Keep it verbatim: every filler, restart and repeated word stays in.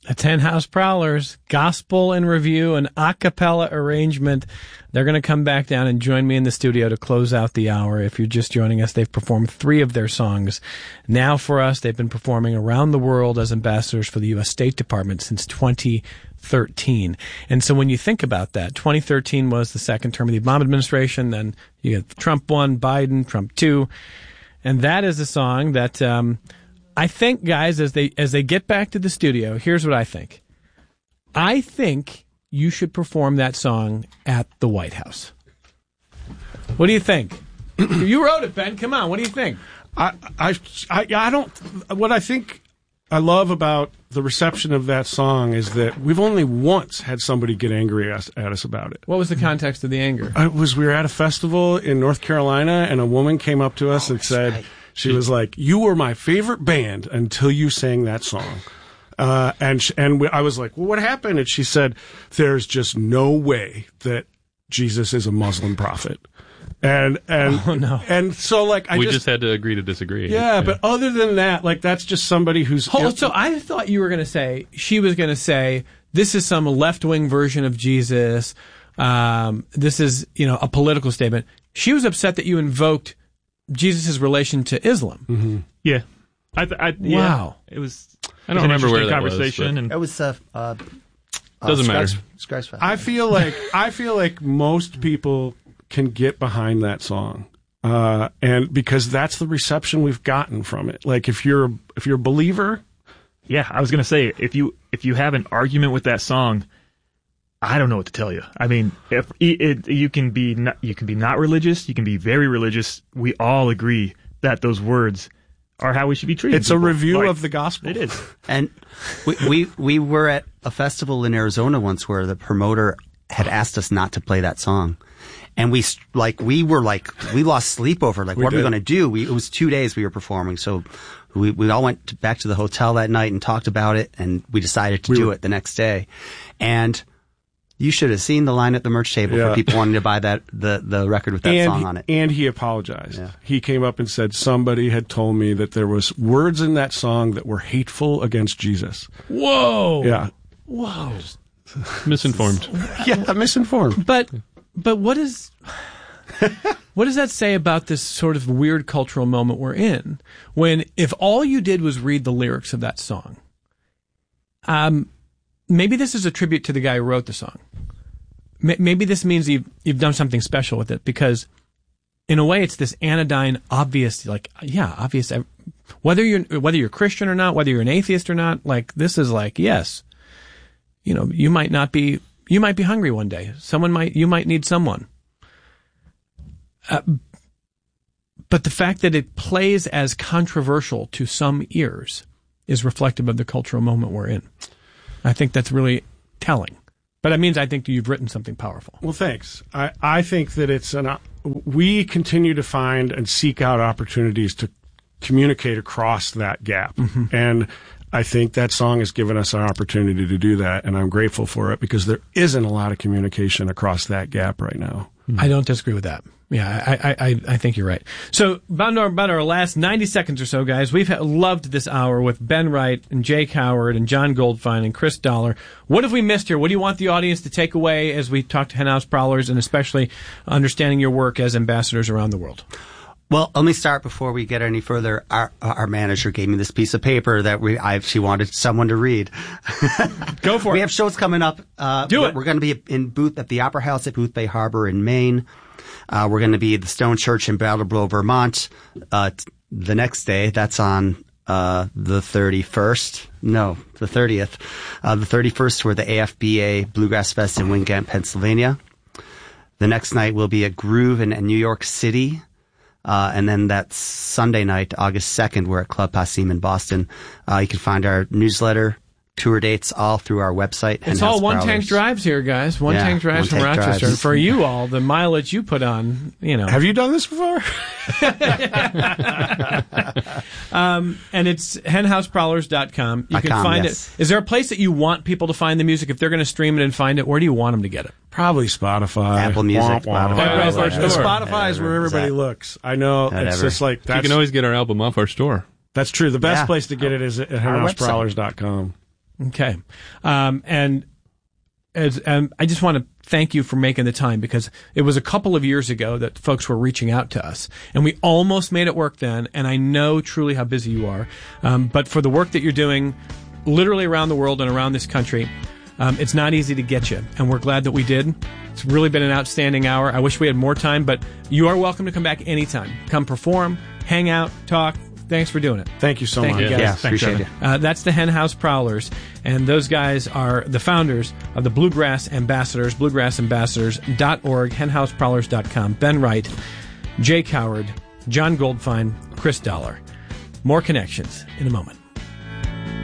The Hen House Prowlers, gospel in review, an a cappella arrangement. They're going to come back down and join me in the studio to close out the hour. If you're just joining us, they've performed three of their songs. Now for us, they've been performing around the world as ambassadors for the U S State Department since twenty thirteen. And so when you think about that, twenty thirteen was the second term of the Obama administration. Then you had Trump one, Biden, Trump two. And that is a song that... Um, I think, guys, as they as they get back to the studio, here's what I think. I think you should perform that song at the White House. What do you think? You wrote it, Ben. Come on. What do you think? I, I, I, I don't. What I think I love about the reception of that song is that we've only once had somebody get angry at us, at us about it. What was the context of the anger? It was we were at a festival in North Carolina, and a woman came up to us oh, and said. Right. She was like, "You were my favorite band until you sang that song." Uh, and sh- and we, I was like, "Well, what happened?" And she said, "There's just no way that Jesus is a Muslim prophet." And and oh, no. and so like I we just, just had to agree to disagree. Yeah, yeah, but other than that, like that's just somebody who's. Hold, you know, so I thought you were going to say she was going to say this is some left wing version of Jesus. Um, this is you know a political statement. She was upset that you invoked Jesus' relation to Islam. Mm-hmm. Yeah. I th- I, yeah. Wow. It was. I don't remember where that conversation was. And it was. Uh, uh, Doesn't uh, matter. Scratch, scratch I feel like I feel like most people can get behind that song, uh, and because that's the reception we've gotten from it. Like if you're if you're a believer, yeah, I was gonna say if you if you have an argument with that song. I don't know what to tell you. I mean, if it, it, you can be not, you can be not religious, you can be very religious. We all agree that those words are how we should be treated. It's people. a review like, of the gospel. It is. And we, we we were at a festival in Arizona once where the promoter had asked us not to play that song, and we like we were like we lost sleep over like we what did. are we going to do? We, it was two days we were performing, so we we all went to, back to the hotel that night and talked about it, and we decided to we do were, it the next day, and. You should have seen the line at the merch table yeah. for people wanting to buy that the, the record with that and song he, on it. And he apologized. Yeah. He came up and said somebody had told me that there was words in that song that were hateful against Jesus. Whoa. Yeah. Whoa. Misinformed. Yeah, misinformed. But but what is what does that say about this sort of weird cultural moment we're in? When if all you did was read the lyrics of that song, um. Maybe this is a tribute to the guy who wrote the song. Maybe this means you've, you've done something special with it because, in a way, it's this anodyne, obvious, like, yeah, obvious. Whether you're whether you're Christian or not, whether you're an atheist or not, like this is like, yes, you know, you might not be, you might be hungry one day. Someone might, you might need someone. Uh, but the fact that it plays as controversial to some ears is reflective of the cultural moment we're in. I think that's really telling. But that means I think you've written something powerful. Well, thanks. I, I think that it's an, we continue to find and seek out opportunities to communicate across that gap. Mm-hmm. And I think that song has given us an opportunity to do that, and I'm grateful for it because there isn't a lot of communication across that gap right now. Mm-hmm. I don't disagree with that. Yeah, I, I, I think you're right. So, about our, about our last ninety seconds or so, guys, we've loved this hour with Ben Wright and Jake Howard and John Goldfein and Chris Dollar. What have we missed here? What do you want the audience to take away as we talk to Hen House Prowlers and especially understanding your work as ambassadors around the world? Well, let me start before we get any further. Our our manager gave me this piece of paper that we I she wanted someone to read. Go for we it. We have shows coming up. Uh, Do we're, it. We're going to be in booth at the Opera House at Booth Bay Harbor in Maine. Uh, we're going to be at the Stone Church in Brattleboro, Vermont. Uh, t- the next day, that's on uh, the thirty-first. No, the thirtieth. Uh, the thirty-first, we're the A F B A Bluegrass Fest in Wingate, Pennsylvania. The next night will be at Groove in, in New York City. Uh, and then that Sunday night, August second, we're at Club Passim in Boston. Uh, you can find our newsletter, tour dates, all through our website. It's all one-tank drives here, guys. One-tank yeah, drives from one-tank Rochester. drives. For you all, the mileage you put on, you know. Have you done this before? um, and it's hen house prowlers dot com. You I can com, find yes. it. Is there a place that you want people to find the music? If they're going to stream it and find it, where do you want them to get it? Probably Spotify. Apple Music, Womp, womp. Spotify. Right, right, right. Spotify is where everybody Exactly. looks. I know. Whatever. It's just like that's, You can always get our album off our store. that's true. The best Yeah. place to get it is at hen house prowlers dot com. Okay. Um, and as um, I just want to thank you for making the time, because it was a couple of years ago that folks were reaching out to us, and we almost made it work then, and I know truly how busy you are. Um, but for the work that you're doing literally around the world and around this country, um, it's not easy to get you, and we're glad that we did. It's really been an outstanding hour. I wish we had more time, but you are welcome to come back anytime. Come perform, hang out, talk. Thanks for doing it. Thank you so Thank much. you, guys. Yeah, Thanks, appreciate Evan. it. Uh, that's the Hen House Prowlers, and those guys are the founders of the Bluegrass Ambassadors, bluegrass ambassadors dot org, hen house prowlers dot com. Ben Wright, Jay Coward, John Goldfine, Chris Dollar. More connections in a moment.